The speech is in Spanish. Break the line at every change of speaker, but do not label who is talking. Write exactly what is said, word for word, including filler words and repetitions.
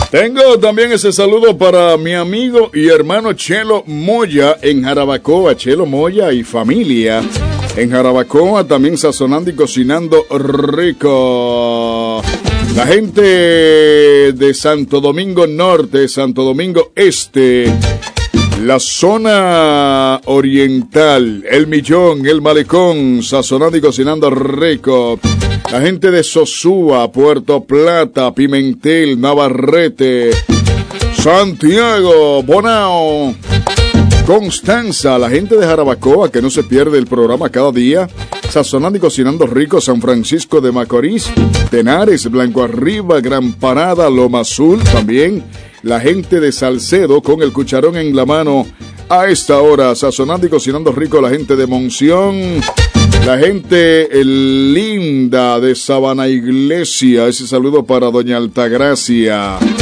Tengo también ese saludo para mi amigo y hermano Chelo Moya en Jarabacoa. Chelo Moya y familia en Jarabacoa, también sazonando y cocinando rico. La gente de Santo Domingo Norte, Santo Domingo Este, la zona oriental, El Millón, El Malecón, sazonando y cocinando rico. La gente de Sosúa, Puerto Plata, Pimentel, Navarrete, Santiago, Bonao, Constanza, la gente de Jarabacoa que no se pierde el programa cada día, sazonando y cocinando rico, San Francisco de Macorís, Tenares, Blanco Arriba, Gran Parada, Loma Azul, también la gente de Salcedo con el cucharón en la mano a esta hora, sazonando y cocinando rico, la gente de Monción, la gente el linda de Sabana Iglesia, ese saludo para doña Altagracia.